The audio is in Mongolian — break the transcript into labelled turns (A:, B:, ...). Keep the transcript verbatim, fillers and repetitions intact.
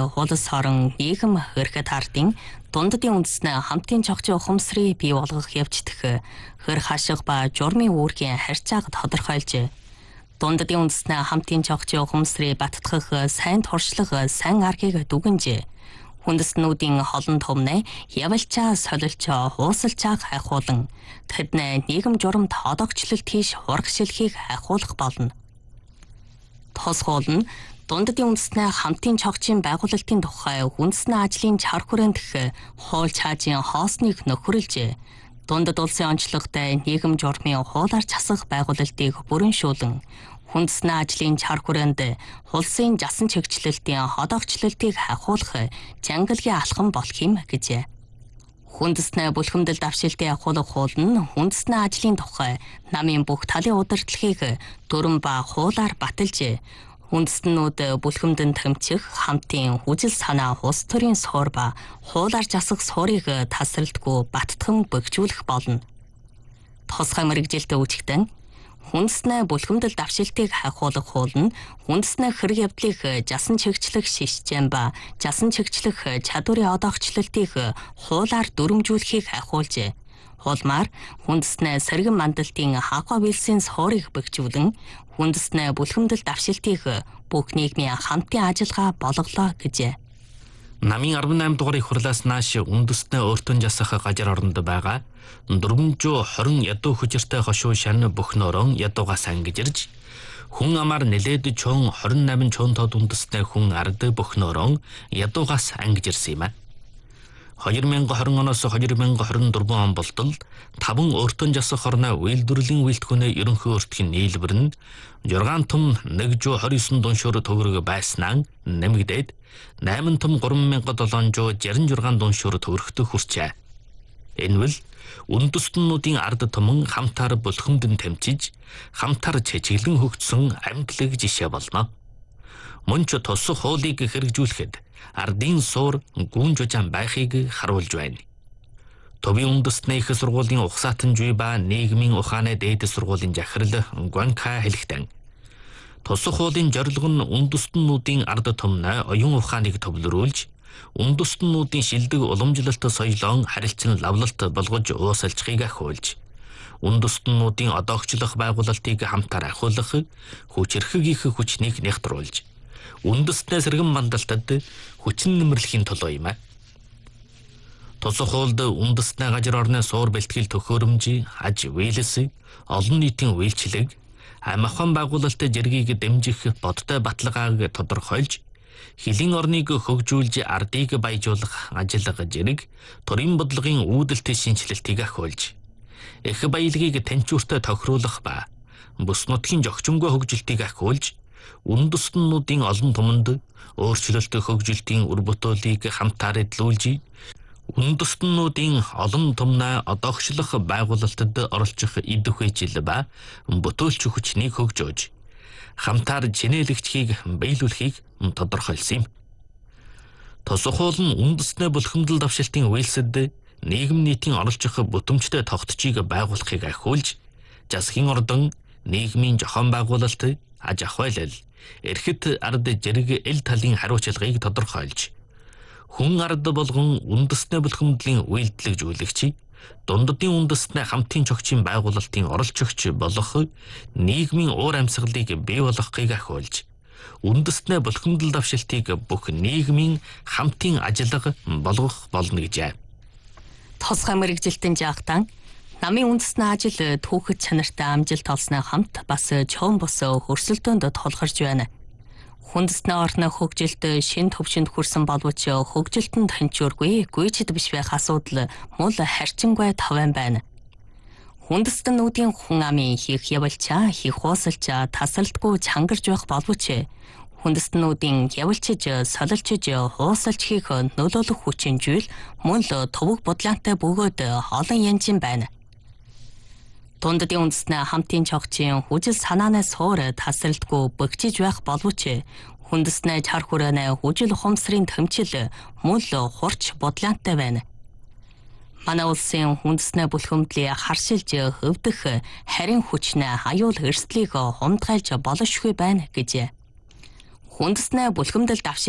A: хуулас хорон нийгэм хөрөхөд ардын дундадын үндэснээ хамтын чогчоо ухамсарыг бий болгох явцдах хөр хашиг ба журмын үүргийн харьцааг тодорхойлжээ. Дундадын үндэснээ хамтын чогчоо ухамсарыг баттгах сайн туршлага, сайн аргыг дүгнжээ. Хүндэстнүүдийн холон томноо явалчаа, солилчоо, хуусалчааг хайхуулан тэдний нийгэм журамд одогчлол тийш урагшилхийг хайхуулах болно. Тусгуул нь дундадын үндэснээ хамтын чогчийн байгуулалтын тухай үндэсний ажлын чар хүрээх хууль чаажийн хоосныг нөхөрлөжээ. Дундад улсын онцлогтой нийгэм журмын хуулаар засах байгуулалтыг бүрэншүүлэн хүндэсний ажлын чар хүрээнд улсын жасан чигчлэлтийн ходогчлолтыг хайхуулах жангалгийн алхам болох юм гэжээ. Хүндэсний бүлхэмдэл давшилтын ахуулах хууль нь хүндэсний ажлын тухай намын бүх талын удирдлагыг дүрэн ба хуулаар баталжээ. Үндэстнүүд бүлхэмдэн тэмцэх хамтын хүжил санаа улс төрийн суур ба хуулаар засах суурийг тасралтгүй баттган бөхжүүлэх болно. Тусгай мэргэжилтэд үүсгэн хүндэсний бүлхэмдэл давшилтыг хайхуулах хууль нь хүндэсний хэрэг явдлыг жасан чигчлэх систем ба жасан чигчлэх чадварын одоогчлолтыг хуулаар дүрмжүүлэхийг хайхуулжээ. Хуулмаар хүндэсний сэргэн мандалтын хагва билсийн суурийг бөхжүүлэн хүндэсний бүлхэмдэл давшилтыг бүх нийгмийн хамтын ажиллагаа болголоо гэжээ.
B: Намын арван найм дугаарыг хурлаас нааш үндэстний өөртөө жасах газар оронд байгаа дөрвөнжүү хорин ядуу хүчиртэй хошуу шан бүх нөрөн ядуугаас ангижирж хүн амаар нэлээд чон хорин найм чон тод үндэстний хүн ард бүх нөрөн ядуугаас ангижирсан юм а. хоёр мянга хорин оноос хоёр мянга хорин дөрвөн он болтол таван өөртөө жасах хорноо үйлдвэрлэлийн үйлдвэрхүүнээ ерөнхий өөртгийн нийлбэр нь жургаан том нэг зуун двадцать девять дуншуур төгрөг байснаа нэмэгдээд найман том гурван мянга долоон зуун шестьдесят шесть дуншуур төгрөгтө хүрчээ. Энэ бол үндэстнүүдийн ард түмэн хамтаар бүлхэмдэн тэмцэж хамтаар чичиглэн хөгжсөн амьдлаг жишээ болно. Мөн ч тусах хуулийг хэрэгжүүлэхэд ардын суур гүн жужаан байхыг харуулж байна. Төвийн үндэстний их сургуулийн ухсаатан жүй ба нийгмийн ухааны дээд сургуулийн захирал Гуанка хэлэхдээ тусах хуулийн зорилго нь үндэстнүүдийн ард түмнээ оюун ухааныг төвлөрүүлж үндэстнүүдийн шилдэг уламжлалт соёлон харилцан лавлалт болгож уусалжхийг ахиулж үндэстнүүдийн одоогчлох байгуулалтыг хамтаар ахиулах хүчирхэг их хүчнийг нэгтруулж үндэстний сэргэн мандалтад хүчин нэмэрлэхийн төлөө юм а. Тусах хуульд үндэстний газар орны суур бэлтгэл төхөөрөмж, аж вийлс, олон нийтийн үйлчлэг, ам ахуйн байгуулалтын зэргийг дэмжих бодтой баталгааг тодорхойлж, хилийн орныг хөгжүүлж ардыг баяжуулах ажиллага зэрэг төрийн бодлогын үүдэлт шинжилэлтийг ахиулж, их баялагийг тэнцвэртэй тохируулах ба бүс нутгийн зохицонгүй хөгжилтийг ахиулж, үндэстнүүдийн олон томонд өөрчлөлт хөгжилтийн үр бүтээлийг хамтаар эдлүүлж, үндэстнүүдийн олон томноо одоогчлох байгуулалтад оролцох идэх хэмжил ба бүтээлч хүчнийг хөгжөөж, хамтаар чинээлэгчхийг биелүүлэхийг тодорхойлсон юм. Тусах хууль нь үндэстний бүлхэмдэл давшилтын үйлсэд нийгэм нийтийн оролцох бүтэмжтэй тогтцыг байгуулахыг ахиулж, засгийн ордон, нийгмийн зохион байгуулалт, аж ахуйлал, эрхэт ард зэрэг эл талын хариуцлагыг тодорхойлж, хүн ард болгон үндэстний бүлхэмдлийн үйлдэлжүүлэгч, дундадын үндэстний хамтын чогчийн байгуулалтын оролцогч болох нийгмийн уур амьсгалыг бий болгохыг ахиулж, үндэстний бүлхэмдэл давшилтыг бүх нийгмийн хамтын ажиллага болгох болно гэжээ.
A: Тусгай мэргэжилтийн жаагтан намын үндэсний ажил түүхэд чанартай амжилт олсны хамт бас чоон бос хөрсөлтөнд тулгарч байна. Хүндэсний орны хөгжилд шин төвшөнд хүрсэн боловч хөгжилтөнд хэнчүүргүй гүйчид биш байх асуудал мул харьцангуй товын байна. Хүндэстнүүдийн хүн амын хийх явалчаа, хийх хуусалчаа тасралтгүй чангарч байх боловч хүндэстнүүдийн явалчиж, солилчиж, хуусалж хийх нөлөөлөх хүчин зүйл мөн л төвөг бодлоонтой бөгөөд олон янзын байна. Дундадын үндэстний хамтын чогчийн хүжил санааны суур тасралтгүй бөхжиж байх боловч хүндэсний чар хүрээний хүжил ухамсарын тэмцэл мөн л хурц бодлоонтой байна. Манай улсын хүндэсний бүлхэмдлийн харшилж өвдөх харин хүчний аюул эрсдлийг хумдгайлж болошгүй байна гэж. Хүндэсний бүлхэмдэл давшил